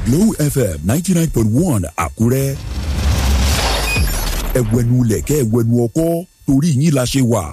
Glow FM 99.1 Àkúrẹ́. Ẹ̀wẹ̀nu lẹ̀kẹ́ ẹ̀wẹ̀nu ọkọ́ torí yín la ṣe wà.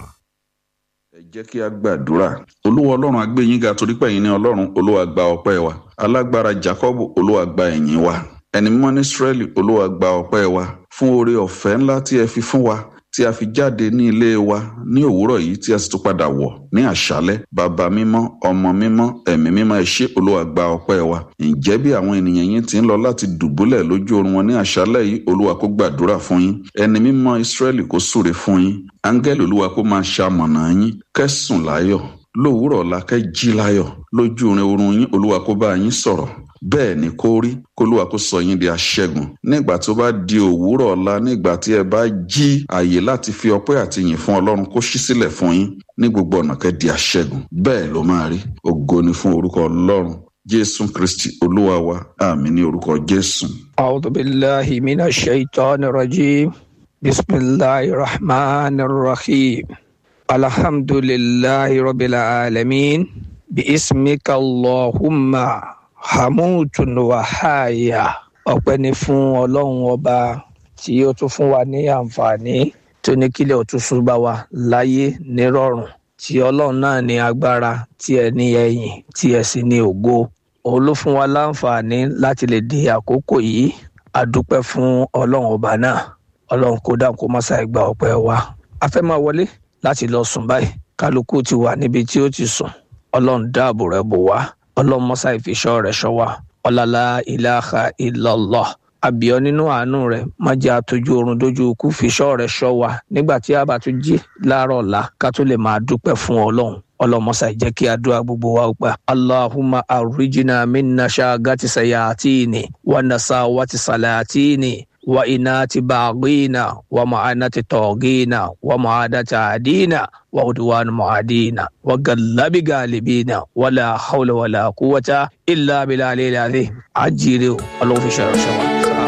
Ẹ jẹ́ kí a gbàdúrà. Olúwa Ọlọ́run a gbé yín ga torí pé ẹ̀yin ni Ọlọ́run. Olúwa gba ọpẹ́ wa. Alágbára Jákọ́bù, Olúwa gba ẹ̀yìn wa. Ẹni mímọ́ ní Ísírẹ́lì, Olúwa gba ọpẹ́ wa fún oore ọ̀fẹ́ ńlá tí ẹ fi fún wa, tí a fi jáde ní ilé wa ní òwúrọ̀ yìí tí a sì tún padà wọ̀ ní àṣálẹ́. Bàbá mímọ́, ọmọ mímọ́, ẹ̀mí mímọ́, ẹ ṣé, Olúwa gba ọpẹ́ wa. Ǹjẹ́ bí àwọn ènìyàn yín ti ń lọ láti dùbúlẹ̀ lójú oorun wọn ní àṣálẹ́ yìí, Olúwa kó gbàdúrà fún yín. Ẹni mímọ́ Ísírẹ́lì kó súre fún yín. Áńgẹ́lì Olúwa kó máa ṣamọ̀nà yín. Kẹ́sùn láyọ̀, lówùúrọ̀ ọ̀la kẹ́ jí láyọ̀. Lójú oorun yín, Olúwa kó bá yín sọ̀rọ̀. Bẹ́ẹ̀ ni kó rí, k'Olúwa kó sọ yín di aṣẹ́gun. Nígbà tó bá di òwúrọ̀ ọ̀la, nígbà tí ẹ bá jí àyè láti fi ọpẹ́ àti ìyìn fún Ọlọ́run kó ṣí sílẹ̀ fún yín, ní gbogbo ọ̀nà kẹ́ di aṣẹ́gun. Bẹ́ẹ̀ ló máa rí. Ògo ni fún orúkọ Ọlọ́run. Jésù Kristi Olúwa wa. Àmín ní orúkọ Jésù. A'udhu billahi minash shaitanir rajim. Bismillahir rahmanir rahim. Alhamdulillahi rabbil alamin. Bi ismika Allahumma hamutun wa haya. Ọpẹ́ ni fún Ọlọ́run ọba tí ó tún fún wa ní àǹfààní tó ní kílẹ̀ ó tún ṣúbà wa láyé nírọ̀rùn, tí Ọlọ́run náà ní agbára, tí ẹ ní ẹ̀yìn, tí ẹ sì ní ògo. Òun ló fún wa láǹfààní láti lè di àkókò yìí. A dúpẹ́ fún Ọlọ́run ọba náà. Ọlọ́run kó dáhùn kó má ṣàì gba ọpẹ́ wa. A fẹ́ máa wọlé láti lọ sùn báyìí. Kálukú ti wà níbi tí ó ti sùn. Ọlọ́run dáàbò rẹ̀ bò wá. Ọlọ́run má ṣàì fi ìṣọ́ rẹ̀ ṣọ́ wa. Ọlá ilaha illallah. Àbíọ́ nínú àánú rẹ̀ má jẹ́ àtọ́jú oorun dójú ikú, fi ìṣọ́ rẹ̀ ṣọ́ wa nígbà tí a bá tún jí láàárọ̀ ọ̀la ká tó lè máa dúpẹ́ fún Ọlọ́run. Ọlọ́run má ṣàì jẹ́ kí àdúrà gbogbo wa gbà. Allahumma arrijna min nashagati sayatini wa nasawati salatini wa inati baghina wa ma'anati tawgina wa ma'adati adina wa udwan mu'adina wa gallabi galibina wala hawla wala quwwata illa billahi al-azim. Ajire Ọlọ́run fi ṣe wa.